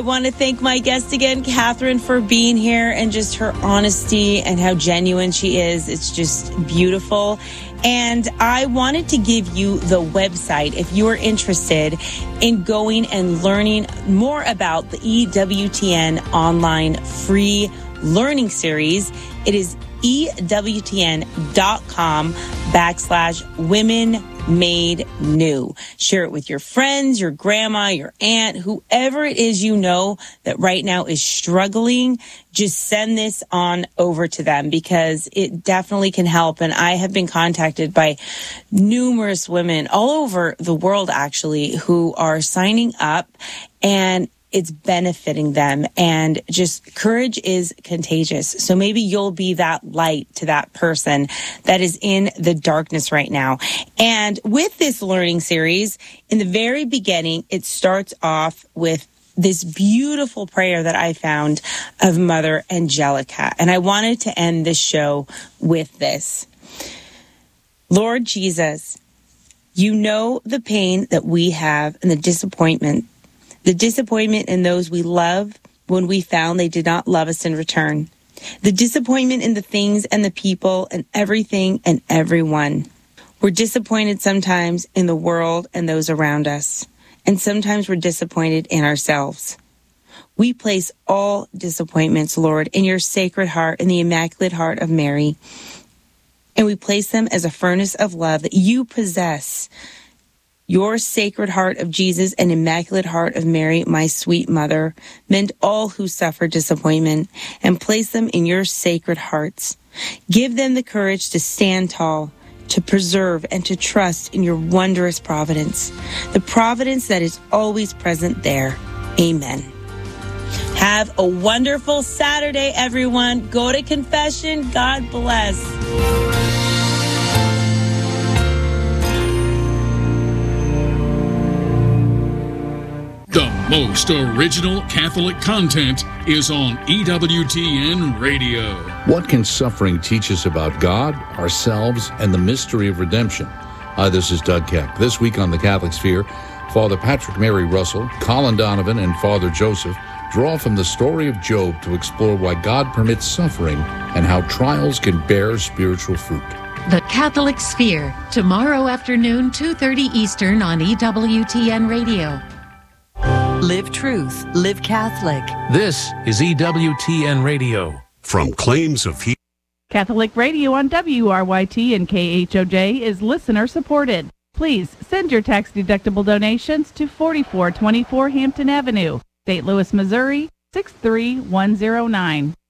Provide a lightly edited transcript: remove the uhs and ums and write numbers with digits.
I want to thank my guest again, Catherine, for being here and just her honesty and how genuine she is. It's just beautiful. And I wanted to give you the website if you're interested in going and learning more about the EWTN online free learning series. It is EWTN.com/Women Made New. Share it with your friends, your grandma, your aunt, whoever it is you know that right now is struggling. Just send this on over to them because it definitely can help. And I have been contacted by numerous women all over the world, actually, who are signing up, and it's benefiting them. And just courage is contagious. So maybe you'll be that light to that person that is in the darkness right now. And with this learning series, in the very beginning, it starts off with this beautiful prayer that I found of Mother Angelica. And I wanted to end this show with this. Lord Jesus, you know the pain that we have and the disappointment in those we love when we found they did not love us in return. The disappointment in the things and the people and everything and everyone. We're disappointed sometimes in the world and those around us. And sometimes we're disappointed in ourselves. We place all disappointments, Lord, in your sacred heart, in the Immaculate Heart of Mary. And we place them as a furnace of love that you possess. Your Sacred Heart of Jesus and Immaculate Heart of Mary, my sweet mother, mend all who suffer disappointment and place them in your sacred hearts. Give them the courage to stand tall, to preserve and to trust in your wondrous providence, the providence that is always present there. Amen. Have a wonderful Saturday, everyone. Go to confession. God bless. The most original Catholic content is on EWTN Radio. What can suffering teach us about God, ourselves, and the mystery of redemption? Hi, this is Doug Keck. This week on the Catholic Sphere, Father Patrick Mary Russell, Colin Donovan, and Father Joseph draw from the story of Job to explore why God permits suffering and how trials can bear spiritual fruit. The Catholic Sphere, tomorrow afternoon, 2:30 Eastern on EWTN Radio. Live truth, live Catholic. This is EWTN Radio. From claims of healing. Catholic Radio on WRYT and KHOJ is listener supported. Please send your tax-deductible donations to 4424 Hampton Avenue, St. Louis, Missouri, 63109.